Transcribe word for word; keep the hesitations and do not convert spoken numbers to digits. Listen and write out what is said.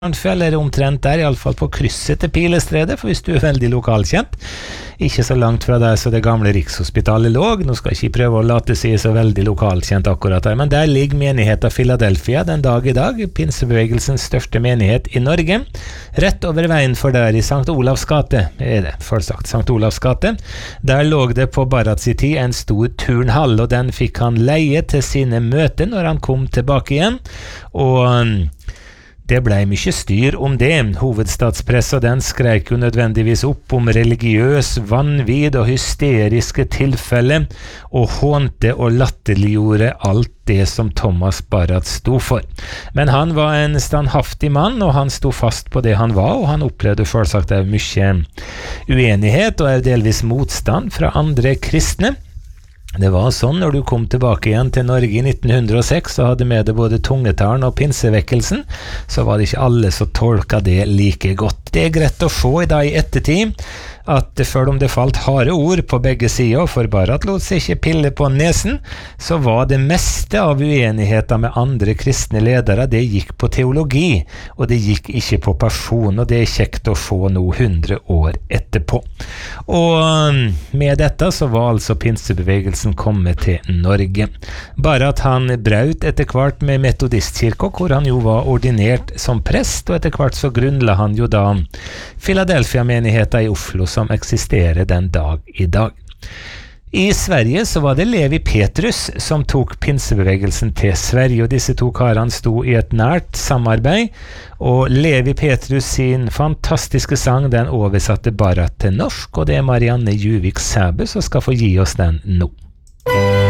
eller omtrent der, i alle fall på krysset til Pilestredet, for hvis du er veldig lokalkjent, ikke så langt fra der så det gamle Rikshospitalet lå. Nå skal jeg ikke prøve å late seg så veldig lokalkjent akkurat der, men der ligger menigheten Philadelphia den dag i dag, pinsebevegelsens største menighet i Norge, rett over veien for der i Sankt Olavs gate, er det for sagt, Sankt Olavs gate. Der lå det på Barats i tid en stor turnhall, og den fikk han leie til sine møter når han kom tilbake igjen, og det ble mye styr om det. Hovedstadspressa den skrek jo nødvendigvis opp om religiøs vanvidd og hysteriske tilfeller, og hånte og latterliggjorde alt det som Thomas Barrat sto for. Men han var en standhaftig mann, og han sto fast på det han var, og han opplevde selvsagt mye uenighet og delvis motstand fra andre kristne. Det var sånn når du kom tilbake igjen til Norge i nitten hundre og seks og hadde med det både tungetalen og pinsevekkelsen, så var det ikke alle som tolket det like godt. Det er greit å få i dag i ettertid at selv om det falt harde ord på begge sider, for Barrat lot seg ikke pille på nesen, så var det meste av uenigheter med andre kristne ledere, det gikk på teologi, og det gikk ikke på person, og det er kjekt å få noe hundre år etterpå. Og med dette så var altså pinsebevegelsen kommet til Norge. Barrat han braut etter hvert med metodistkirka, hvor han jo var ordinert som prest, og etter hvert så grunnla han jo da Philadelphia-menigheten i Oslo, som eksisterer den dag i dag. I Sverige så var det Levi Petrus som tok pinsebevegelsen til Sverige, og disse to karene sto i et nært samarbeid, og Levi Petrus sin fantastiske sang, den oversatte Barrat til norsk, og det er Marianne Juvik Sæbø som skal få gi oss den nå.